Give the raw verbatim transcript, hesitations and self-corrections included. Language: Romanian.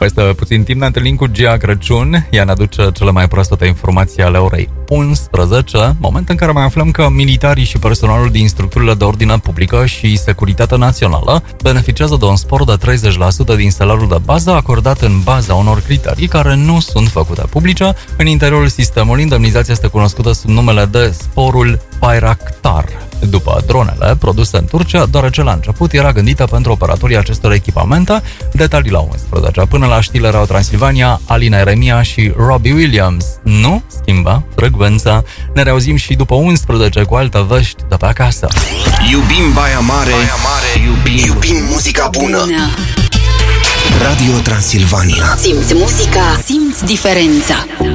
Peste puțin timp ne întâlnim cu Gia Crăciun. Ea ne aduce cele mai proaspete informații ale orei unsprezece, moment în care mai aflăm că militarii și personalul din structurile de ordine publică și securitate națională beneficiază de un spor de treizeci la sută din salariul de bază acordat în baza unor criterii care nu sunt făcute publice. În interiorul sistemului, indemnizația este cunoscută sub numele de sporul Bayraktar, după dronele produse în Turcia, deoarece la început era gândită pentru operatorii acestor echipamente. Detalii la unsprezece. Până la știle Radio Transilvania, Alina Eremia și Robbie Williams. Nu schimba frecvența. Ne reauzim și după unsprezece cu alte vești de pe acasă. Iubim Baia Mare, Baia Mare. Iubim, iubim muzica bună. bună. Radio Transilvania. Simți muzica, simți diferența.